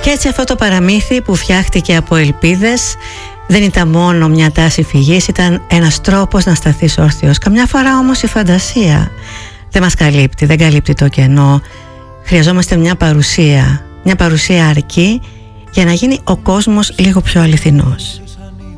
Και έτσι αυτό το παραμύθι που φτιάχτηκε από ελπίδες δεν ήταν μόνο μια τάση φυγής, ήταν ένας τρόπος να σταθείς όρθιος. Καμιά φορά όμως η φαντασία δεν μας καλύπτει, δεν καλύπτει το κενό. Χρειαζόμαστε μια παρουσία αρκεί για να γίνει ο κόσμος λίγο πιο αληθινός.